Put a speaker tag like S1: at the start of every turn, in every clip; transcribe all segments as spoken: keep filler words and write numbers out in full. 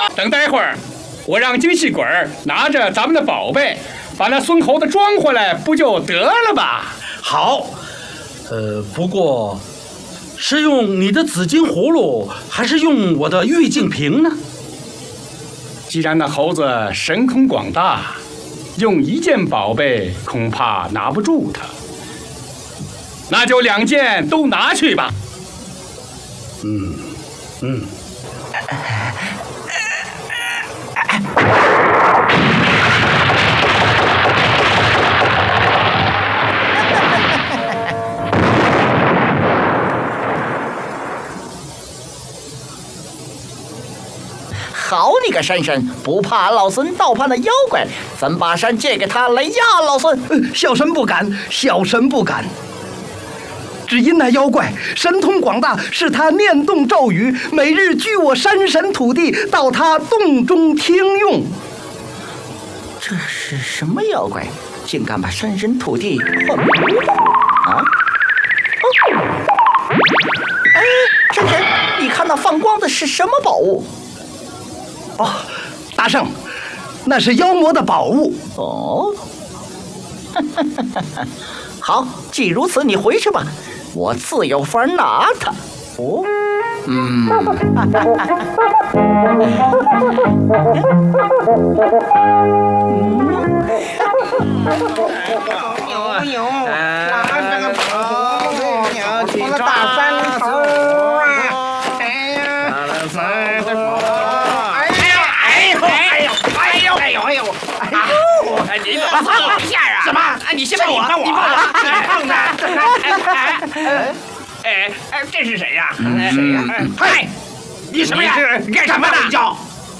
S1: 等待会儿，我让精细鬼儿拿着咱们的宝贝，把那孙猴子装回来，不就得了吧？
S2: 好，呃，不过是用你的紫金葫芦，还是用我的玉净瓶呢？
S1: 既然那猴子神通广大，用一件宝贝恐怕拿不住他，那就两件都拿去吧。
S2: 嗯嗯。
S3: 好你个山神，不怕老孙道判的妖怪，咱把山借给他来压老孙。
S4: 呃、小神不敢，小神不敢。只因那妖怪神通广大，是他念动咒语，每日居我山神土地，到他洞中听用。
S3: 这是什么妖怪，竟敢把山神土地换魔法啊？哦，哎，山神，你看那放光的是什么宝物？
S4: 哦，大圣，那是妖魔的宝物。
S3: 哦，好，既如此，你回去吧，我自有法拿它。哦，嗯，
S5: 有有，拿这个宝物出了大山头啊！哎呀，哎呀，哎呦，哎呦，哎呦，哎呦，哎呦，哎呦，你怎么碰我一下啊？什么？你先碰我，你碰我，你碰的。哎哎，这是谁呀？谁呀？嗨，你什么呀？干什么的？叫？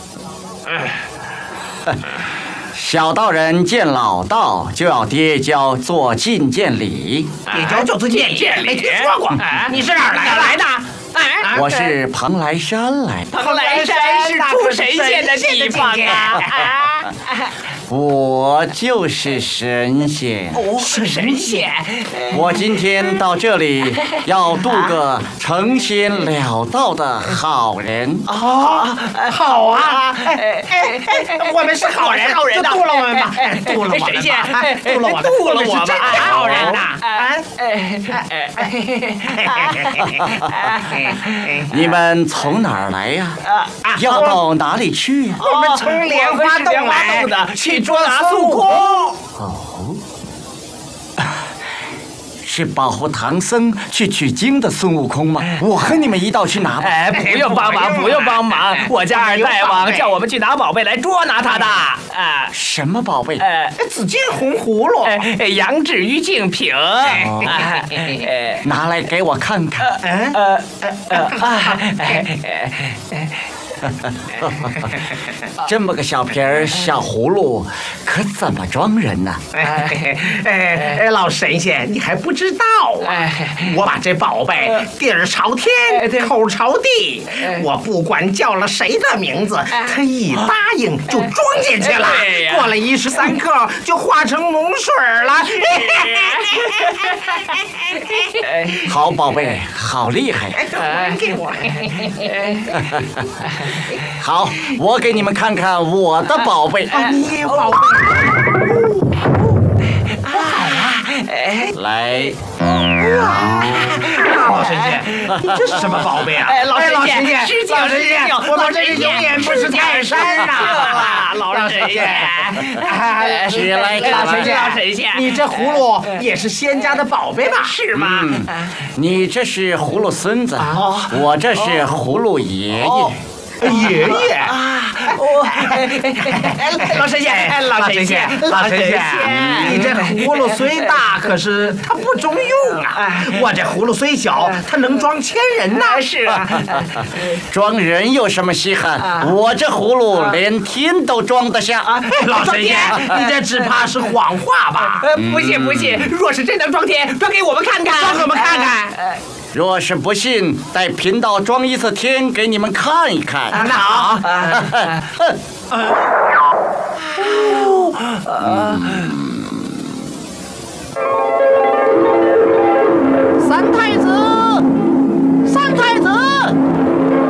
S3: 哎。小道人见老道，就要跌跤做觐见礼。
S5: 跌跤就做觐见礼，没听说过。你是哪儿来的？哎，
S3: 我是蓬莱山来的。
S5: 蓬莱山是出神仙的地方啊！
S3: 我就是神仙。
S5: 哦，是神仙。
S3: 我今天到这里，要渡个成仙了道的好人。
S5: 哦，好啊！哎哎哎，我们是好人，好人，就渡了我们吧，渡了我们吧，渡了我们，渡了我们，真是好人呐！啊！
S3: 你们从哪儿来呀？要到哪里去？
S5: 我们从莲花洞来的，去捉拿孙悟空。
S3: 哦，是保护唐僧去取经的孙悟空吗？我和你们一道去拿吧。
S6: 哎，不用帮忙，不用帮忙，我家二大王叫我们去拿宝贝来捉拿他的。啊，
S3: 什么宝贝？
S6: 呃，
S5: 紫金红葫芦，
S6: 呃，羊脂玉净瓶。
S3: 哦，拿来给我看看。
S6: 呃呃呃啊！
S3: 这么个小瓶儿小葫芦，可怎么装人呢？
S5: 哎哎哎，老神仙，你还不知道啊？我把这宝贝底儿朝天，口朝地，我不管叫了谁的名字，他一答应就装进去了。过了一时三刻，就化成脓水了。
S3: 好宝贝，好厉害！
S5: 给我。
S3: 好，我给你们看看我的宝贝。
S5: 你也宝贝。好啊！
S3: 来。
S5: 老神仙，这是什么宝贝啊？
S6: 哎，老神仙，
S5: 老神仙，我们这里永远不是泰山呐！老神仙，
S3: 起来，
S5: 老神仙，老神仙，你这葫芦也是仙家的宝贝吧？是吗？
S3: 你这是葫芦孙子，我这是葫芦爷爷。
S5: 爷爷啊！我老神仙，老神仙，老神仙，你这葫芦虽大，可是它不中用啊！我这葫芦虽小，它能装千人呐！是啊，
S3: 装人有什么稀罕？我这葫芦连天都装得下。
S5: 老神仙，你这只怕是谎话吧？
S6: 不信不信，若是真能装天，装给我们看看，
S5: 装给我们看看。
S3: 若是不信，带贫道装一次天给你们看一看。
S5: 那好。
S7: 三太